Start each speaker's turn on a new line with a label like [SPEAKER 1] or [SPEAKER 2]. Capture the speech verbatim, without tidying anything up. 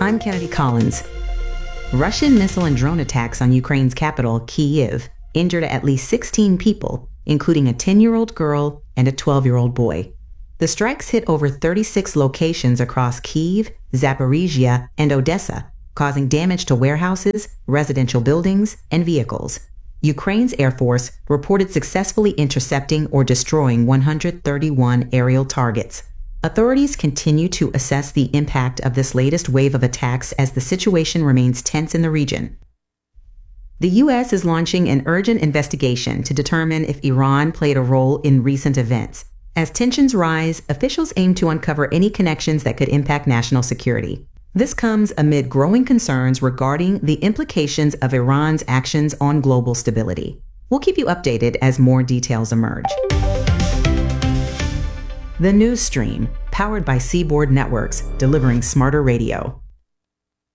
[SPEAKER 1] I'm Kennedy Collins. Russian missile and drone attacks on Ukraine's capital, Kyiv, injured at least sixteen people, including a ten-year-old girl and a twelve-year-old boy. The strikes hit over thirty-six locations across Kyiv, Zaporizhia, and Odessa, causing damage to warehouses, residential buildings, and vehicles. Ukraine's Air Force reported successfully intercepting or destroying one hundred thirty-one aerial targets. Authorities continue to assess the impact of this latest wave of attacks as the situation remains tense in the region. The U S is launching an urgent investigation to determine if Iran played a role in recent events. As tensions rise, officials aim to uncover any connections that could impact national security. This comes amid growing concerns regarding the implications of Iran's actions on global stability. We'll keep you updated as more details emerge. The News Stream, powered by Seaboard Networks, delivering smarter radio.